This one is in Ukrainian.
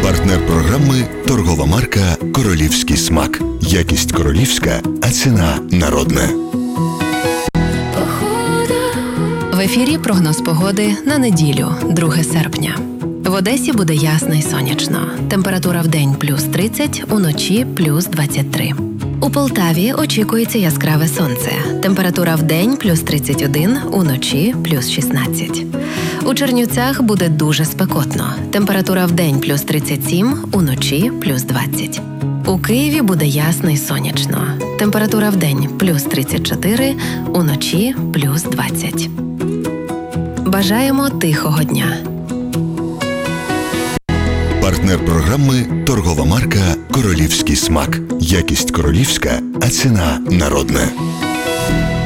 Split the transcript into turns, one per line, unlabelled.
Партнер програми – торгова марка «Королівський смак». Якість королівська, а ціна народна.
В ефірі прогноз погоди на неділю, 2 серпня. В Одесі буде ясно і сонячно. Температура вдень плюс 30, уночі плюс 23. У Полтаві очікується яскраве сонце. Температура вдень плюс 31, уночі плюс 16. У Чернівцях буде дуже спекотно. Температура вдень плюс 37, уночі плюс 20. У Києві буде ясно і сонячно. Температура вдень плюс 34, уночі плюс 20. Бажаємо тихого дня.
Партнер програми – торгова марка «Королівський смак». Якість королівська, а ціна народна.